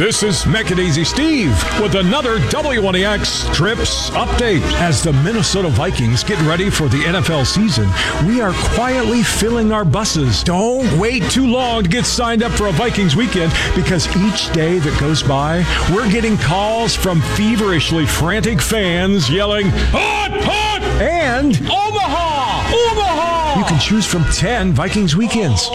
This is Mechanizy Steve with another W1EX Trips update. As the Minnesota Vikings get ready for the NFL season, we are quietly filling our buses. Don't wait too long to get signed up for a Vikings weekend, because each day that goes by, we're getting calls from feverishly frantic fans yelling, "Hot, hot!" and "Omaha, Omaha!" You can choose from 10 Vikings weekends.